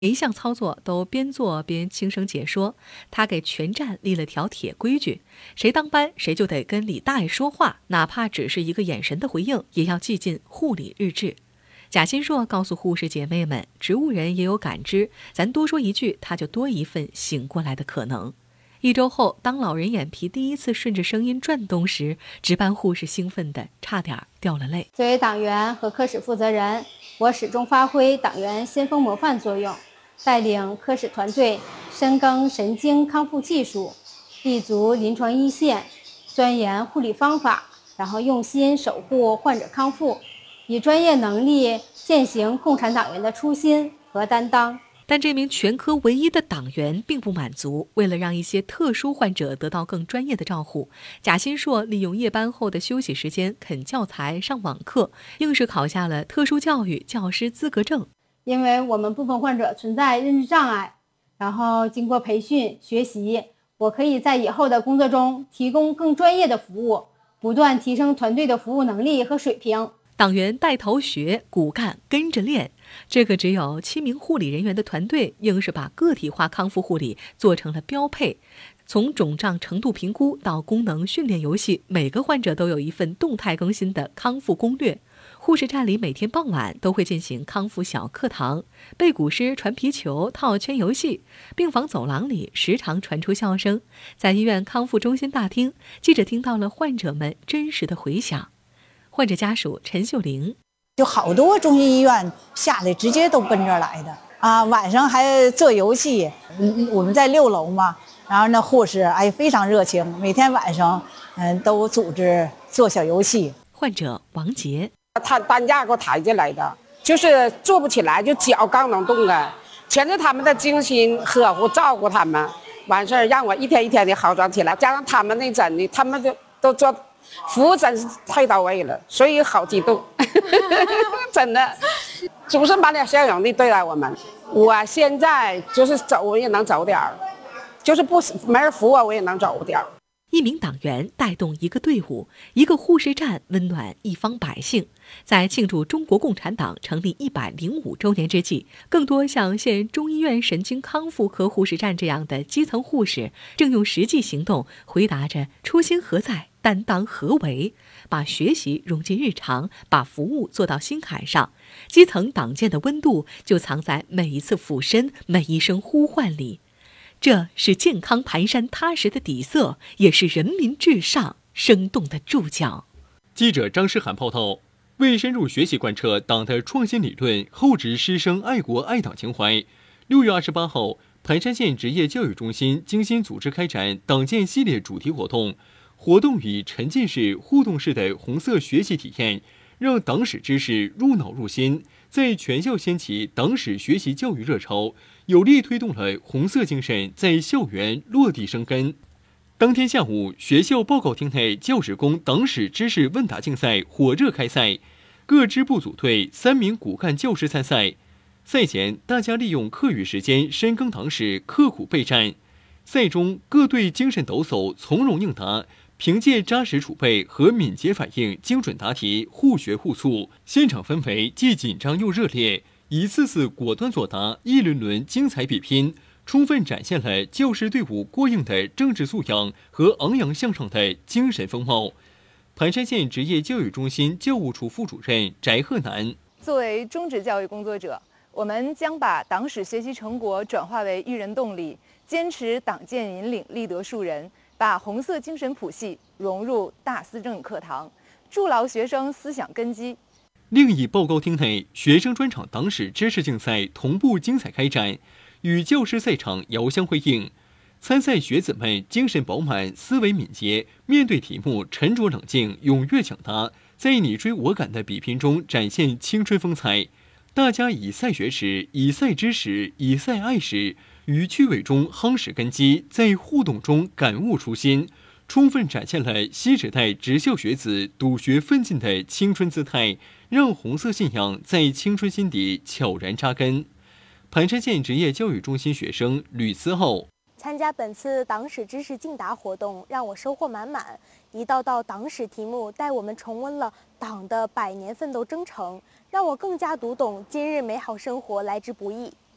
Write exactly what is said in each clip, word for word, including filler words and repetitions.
每一项操作都边做边轻声解说。他给全站立了条铁规矩：谁当班，谁就得跟李大爷说话，哪怕只是一个眼神的回应，也要记进护理日志。贾新硕告诉护士姐妹们，植物人也有感知，咱多说一句，他就多一份醒过来的可能。一周后，当老人眼皮第一次顺着声音转动时，值班护士兴奋得差点掉了泪。 作为党员和科室负责人，我始终发挥党员先锋模范作用，带领科室团队深耕神经康复技术，立足临床一线，钻研护理方法，然后用心守护患者康复，以专业能力践行共产党员的初心和担当。 但这名全科唯一的党员并不满足，为了让一些特殊患者得到更专业的照护，贾新硕利用夜班后的休息时间啃教材、上网课，硬是考下了特殊教育教师资格证。 因为我们部分患者存在认知障碍，然后经过培训学习，我可以在以后的工作中提供更专业的服务，不断提升团队的服务能力和水平。 党员带头学，骨干跟着练。这个只有七名护理人员的团队，硬是把个体化康复护理做成了标配。从肿胀程度评估到功能训练游戏，每个患者都有一份动态更新的康复攻略。护士站里每天傍晚都会进行康复小课堂，背古诗、传皮球、套圈游戏。病房走廊里时常传出笑声。在医院康复中心大厅，记者听到了患者们真实的回响。患者家属陈秀玲， 就好多中心医院下来直接都奔这儿来的啊，晚上还做游戏。嗯，我们在六楼嘛，然后那护士哎非常热情，每天晚上嗯都组织做小游戏。 患者王杰， 他担架给我抬进来的，就是坐不起来，就脚刚能动啊，全是他们的精心呵护照顾他们，完事儿让我一天一天的好转起来，加上他们那诊的，他们就都做。服务真是太到位了，所以好激动，真的，总是满脸笑容的对待我们。我现在就是走，我也能走点儿，就是不没人扶我，我也能走点儿。 一名党员带动一个队伍，一个护士站温暖一方百姓。在庆祝中国共产党成立一百零五周年之际，更多像现中医院神经康复科护士站这样的基层护士，正用实际行动回答着初心何在，担当何为，把学习融进日常，把服务做到心坎上。基层党建的温度就藏在每一次俯身，每一声呼唤里。这是健康蹒跚踏实的底色，也是人民至上生动的注脚。 记者张诗涵报道，为深入学习贯彻党的创新理论，厚植师生爱国爱党情怀，六月二十八号，盘山县职业教育中心精心组织开展党建系列主题活动。活动以沉浸式、互动式的红色学习体验，让党史知识入脑入心，在全校掀起党史学习教育热潮，有力推动了红色精神在校园落地生根。当天下午，学校报告厅内教职工党史知识问答竞赛火热开赛，各支部组队三名骨干教师参赛。赛前，大家利用课余时间深耕党史，刻苦备战。赛中，各队精神抖擞，从容应答。凭借扎实储备和敏捷反应，精准答题，互学互促，现场氛围既紧张又热烈，一次次果断作答，一轮轮精彩比拼，充分展现了教师队伍过硬的政治素养和昂扬向上的精神风貌。盘山县职业教育中心教务处副主任翟鹤南， 作为中职教育工作者，我们将把党史学习成果转化为育人动力，坚持党建引领，立德树人，把红色精神谱系融入大思政课堂，筑牢学生思想根基。 另一报告厅内，学生专场党史知识竞赛同步精彩开展，与教师赛场遥相辉映。参赛学子们精神饱满，思维敏捷，面对题目沉着冷静，踊跃抢答，在你追我赶的比拼中展现青春风采。大家以赛学史，以赛知识，以赛爱史，于趣味中夯实根基，在互动中感悟初心，充分展现了新时代职校学子笃学奋进的青春姿态，让红色信仰在青春心底悄然扎根。盘山县职业教育中心学生吕思浩， 参加本次党史知识竞答活动，让我收获满满。一道道党史题目带我们重温了党的百年奋斗征程，让我更加读懂今日美好生活来之不易。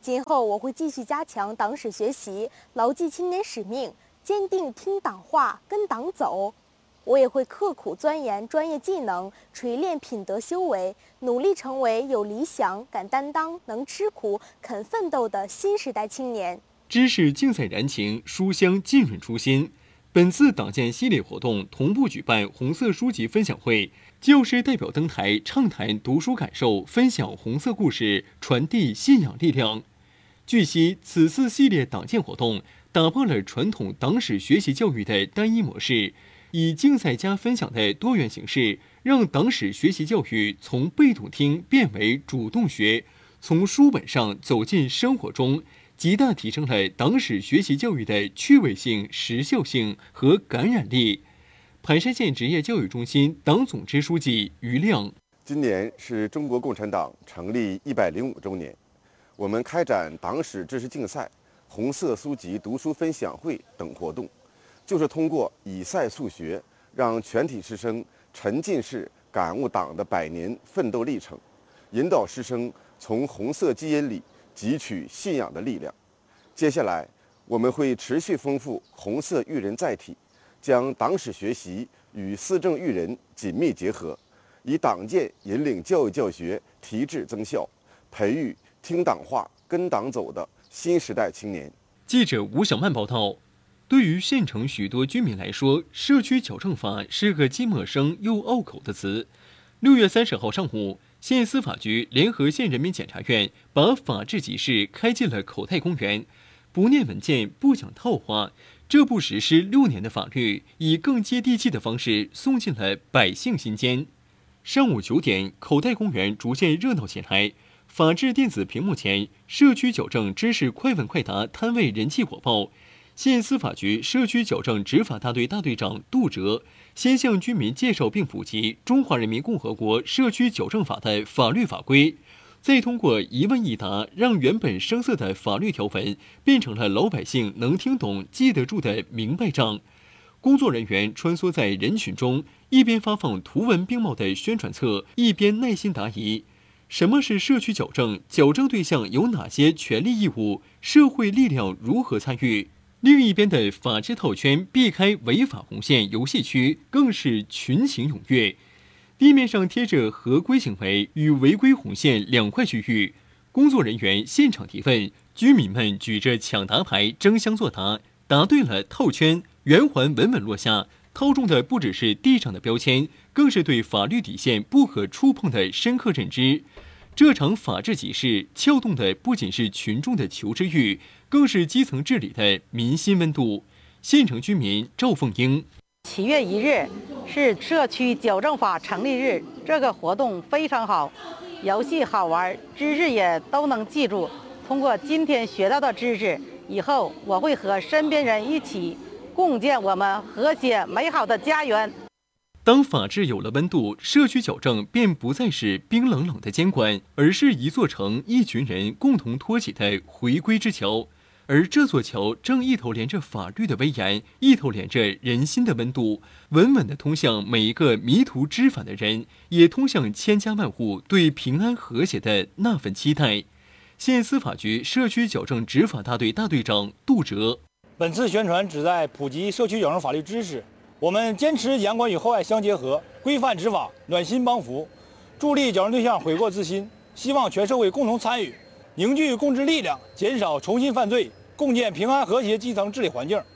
今后我会继续加强党史学习，牢记青年使命，坚定听党话，跟党走。我也会刻苦钻研专业技能，锤炼品德修为，努力成为有理想、敢担当、能吃苦、肯奋斗的新时代青年。 知识竞赛燃情，书香浸润初心。本次党建系列活动同步举办红色书籍分享会，教师代表登台畅谈读书感受，分享红色故事，传递信仰力量。据悉，此次系列党建活动打破了传统党史学习教育的单一模式，以竞赛加分享的多元形式，让党史学习教育从被动听变为主动学，从书本上走进生活中，极大提升了党史学习教育的趣味性、时效性和感染力。盘山县职业教育中心党总支书记于亮： 今年是中国共产党成立一百零五周年，我们开展党史知识竞赛、红色书籍读书分享会等活动，就是通过以赛促学，让全体师生沉浸式感悟党的百年奋斗历程，引导师生从红色基因里汲取信仰的力量。接下来，我们会持续丰富红色育人载体，将党史学习与思政育人紧密结合，以党建引领教育教学提质增效，培育听党话、跟党走的新时代青年。 记者吴小曼报道。对于县城许多居民来说，社区矫正法是个既陌生又拗口的词。六月三十号上午，县司法局联合县人民检察院把法治集市开进了口袋公园。不念文件，不讲套话，这部实施六年的法律，以更接地气的方式送进了百姓心间。上午九点，口袋公园逐渐热闹起来。法治电子屏幕前，社区矫正知识快问快答摊位人气火爆。县司法局社区矫正执法大队大队长杜哲先向居民介绍并普及《中华人民共和国社区矫正法》的法律法规，再通过一问一答，让原本生涩的法律条文变成了老百姓能听懂、记得住的明白账。工作人员穿梭在人群中，一边发放图文并茂的宣传册，一边耐心答疑。什么是社区矫正？矫正对象有哪些权利义务？社会力量如何参与？另一边的法治套圈避开违法红线游戏区更是群情踊跃，地面上贴着合规行为与违规红线两块区域，工作人员现场提问，居民们举着抢答牌争相作答，答对了套圈，圆环稳稳落下，套中的不只是地上的标签，更是对法律底线不可触碰的深刻认知。这场法治集市撬动的不仅是群众的求知欲，更是基层治理的民心温度。县城居民赵凤英： 七月一日是社区矫正法成立日，这个活动非常好，游戏好玩，知识也都能记住。通过今天学到的知识，以后我会和身边人一起共建我们和谐美好的家园。 当法治有了温度，社区矫正便不再是冰冷冷的监管，而是一座城一群人共同托起的回归之桥。而这座桥正一头连着法律的威严，一头连着人心的温度，稳稳地通向每一个迷途知返的人，也通向千家万户对平安和谐的那份期待。县司法局社区矫正执法大队大队长杜哲： 本次宣传旨在普及社区矫正法律知识，我们坚持严管与厚爱相结合，规范执法，暖心帮扶，助力矫正对象悔过自新，希望全社会共同参与，凝聚共治力量，减少重新犯罪，共建平安和谐基层治理环境。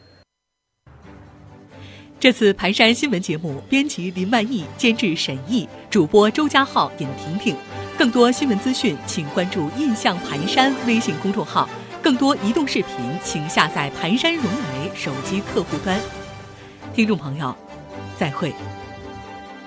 这次盘山新闻节目编辑林万益，监制沈毅，主播周家浩、尹婷婷。更多新闻资讯，请关注印象盘山微信公众号。更多移动视频，请下载盘山融媒手机客户端。听众朋友，再会。